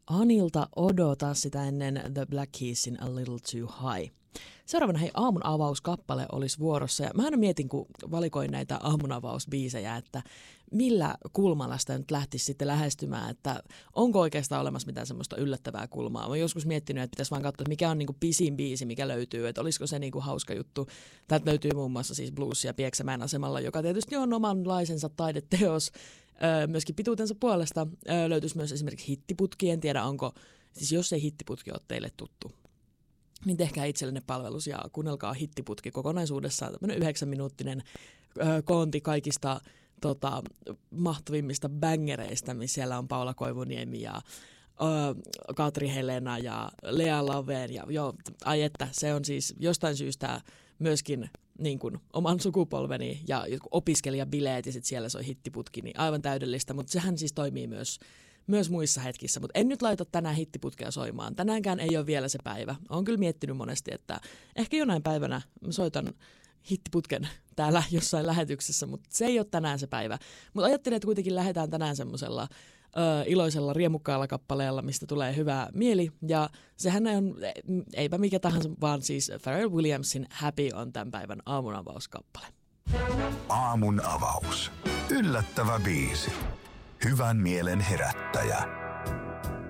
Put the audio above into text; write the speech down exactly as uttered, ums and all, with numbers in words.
Anilta Odota, sitä ennen The Black Keysin A Little Too High. Seuraavana hei, aamun avauskappale olisi vuorossa ja mä aina mietin, kun valikoin näitä aamun avausbiisejä, että millä kulmalla sitä nyt lähtisi sitten lähestymään, että onko oikeastaan olemassa mitään semmoista yllättävää kulmaa. Mä oon joskus miettinyt, että pitäisi vaan katsoa, että mikä on niinku pisin biisi, mikä löytyy, että olisiko se niinku hauska juttu. Täältä löytyy muun muassa siis Bluesia Pieksämäen asemalla, joka tietysti on omanlaisensa taideteos. Öö, myöskin pituutensa puolesta öö, löytyisi myös esimerkiksi hittiputki, en tiedä onko, siis jos ei hittiputki ole teille tuttu, niin tehkää itsellenne palvelus ja kuunnelkaa hittiputki kokonaisuudessaan. Tämmöinen yhdeksän minuuttinen öö, koonti kaikista tota, mahtavimmista bängereistä, missä siellä on Paula Koivuniemi ja öö, Katri Helena ja Lea Laveen. Ja joo, ai että, se on siis jostain syystä myöskin niin kuin oman sukupolveni ja opiskelijabileet ja sitten siellä soi hittiputki, niin aivan täydellistä, mutta sehän siis toimii myös, myös muissa hetkissä. Mutta en nyt laita tänään hittiputkea soimaan. Tänäänkään ei ole vielä se päivä. Olen kyllä miettinyt monesti, että ehkä jonain päivänä mä soitan hittiputken täällä jossain lähetyksessä, mutta se ei ole tänään se päivä. Mutta ajattelin, että kuitenkin lähdetään tänään semmoisella Ö, iloisella, riemukkaalla kappaleella, mistä tulee hyvä mieli. Ja sehän on, eipä mikä tahansa, vaan siis Pharrell Williamsin Happy on tämän päivän aamun avauskappale. Aamun avaus. Yllättävä biisi. Hyvän mielen herättäjä.